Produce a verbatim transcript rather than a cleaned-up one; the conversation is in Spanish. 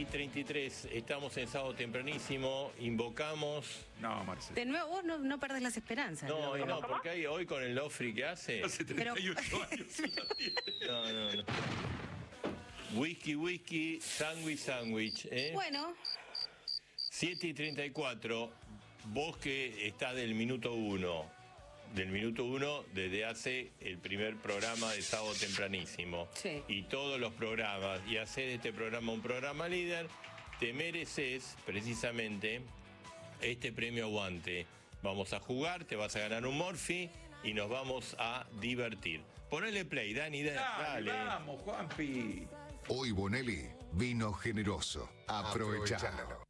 treinta y tres, estamos en sábado tempranísimo, invocamos... No, Marcelo. De nuevo, vos no, no perdés las esperanzas. No, ¿no? no, porque hay, hoy con el Lofri que hace... Hace treinta y ocho años. No, no, no. Whisky, whisky, sándwich, sándwich. ¿eh? Bueno. siete y treinta y cuatro, vos que estás del minuto uno, del minuto uno desde hace el primer programa de sábado tempranísimo. Sí. Y todos los programas, y hacer de este programa un programa líder, te mereces precisamente este premio Aguante. Vamos a jugar, te vas a ganar un Morphy y nos vamos a divertir. Ponele play, Dani, dale. Dale, vamos, Juanpi. Hoy Bonelli, vino generoso. Aprovechalo.